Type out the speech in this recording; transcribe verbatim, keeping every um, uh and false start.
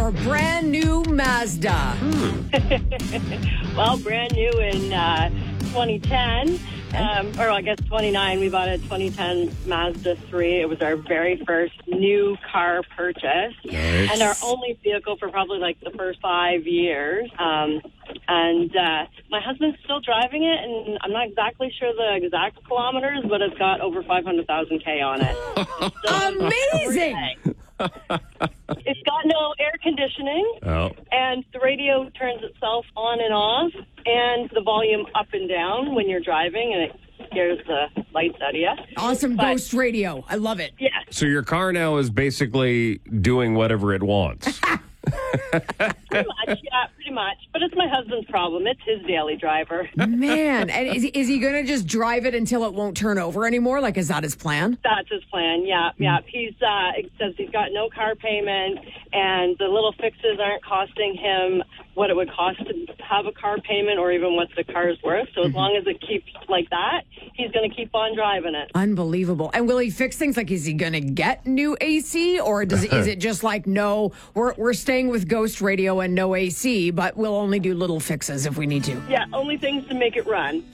your brand new Mazda? Well, brand new in uh, twenty ten, um, or I guess twenty-nine. We bought a twenty ten Mazda three. It was our very first new car purchase, Nice. and our only vehicle for probably like the first five years. Um, and uh, my husband's still driving it, and I'm not exactly sure the exact kilometers, but it's got over five hundred thousand K on it. So, Amazing! it's got no air conditioning. Oh. And the radio turns itself on and off, and the volume up and down when you're driving, and it scares the lights out of you. Awesome But- ghost radio. I love it. Yeah, So your car now is basically doing whatever it wants. pretty much. Yeah, pretty much. But it's my husband's problem. It's his daily driver. Man, and is, is he going to just drive it until it won't turn over anymore? Like, is that his plan? That's his plan. Yeah, yeah. He's uh, it says he's got no car payment, and the little fixes aren't costing him what it would cost to have a car payment, or even what the car's worth. So as long as it keeps like that, he's going to keep on driving it. Unbelievable. And will he fix things? Like, is he going to get new A C, or does is it just like, no, we're we're staying with ghost radio and no A C, but we'll only do little fixes if we need to? Yeah, only things to make it run.